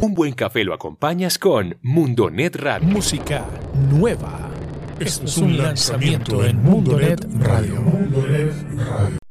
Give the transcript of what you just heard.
Un buen café lo acompañas con Mundonet Radio. Música nueva. Esto es un lanzamiento en Mundonet Radio.